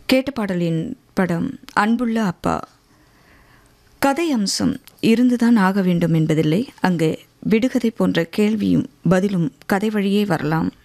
கேட்ட பாடலின் படம் அன்புள்ள அப்பா. கதை அம்சம் இருந்துதான் ஆக வேண்டும் என்பதில்லை. அங்கே விடுகதை போன்ற கேள்வியும் பதிலும் கதை வழியே வரலாம்.